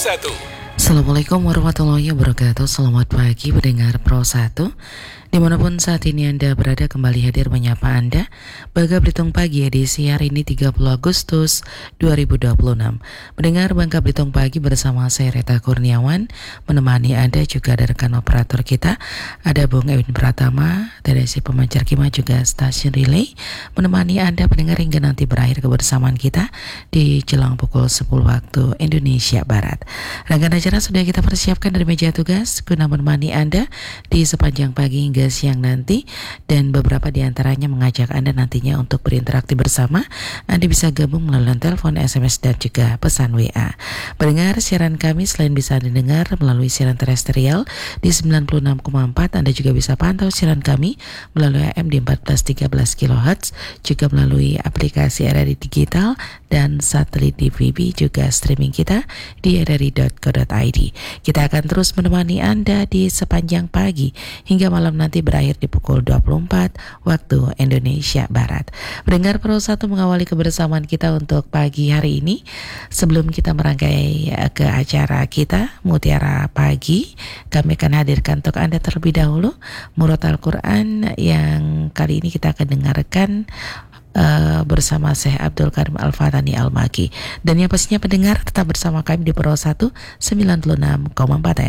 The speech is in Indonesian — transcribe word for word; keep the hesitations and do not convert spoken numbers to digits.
satu. Assalamualaikum warahmatullahi wabarakatuh. Selamat pagi pendengar Pro satu. Dimanapun saat ini Anda berada, kembali hadir menyapa Anda Bangka Belitung Pagi edisi hari ini tiga puluh Agustus dua ribu dua puluh enam. Mendengar Bangka Belitung Pagi bersama saya Reta Kurniawan, menemani Anda juga ada rekan operator kita, ada Bung Ewin Pratama, dari si pemancar Kima juga stasiun relay, menemani Anda pendengar hingga nanti berakhir kebersamaan kita di jelang pukul sepuluh waktu Indonesia Barat. Rangkaian acara sudah kita persiapkan dari meja tugas guna menemani Anda di sepanjang pagi hingga siang nanti, dan beberapa di antaranya mengajak Anda nantinya untuk berinteraksi bersama. Anda bisa gabung melalui telepon, S M S, dan juga pesan W A. Pendengar, siaran kami selain bisa didengar melalui siaran terestrial di sembilan puluh enam koma empat, Anda juga bisa pantau siaran kami melalui A M di empat belas tiga belas kilohertz, juga melalui aplikasi R R I Digital dan satelit D V B, juga streaming kita di r r i dot co dot i d. Kita akan terus menemani Anda di sepanjang pagi hingga malam nanti berakhir di pukul dua puluh empat waktu Indonesia Barat. Pendengar Pro satu mengawali kebersamaan kita untuk pagi hari ini. Sebelum kita merangkai ke acara kita Mutiara Pagi, kami akan hadirkan untuk Anda terlebih dahulu Murat Al-Quran yang kali ini kita akan dengarkan Uh, bersama Syekh Abdul Karim Al-Fatani Al-Maki. Dan yang pastinya pendengar tetap bersama kami di Pro satu sembilan puluh enam koma empat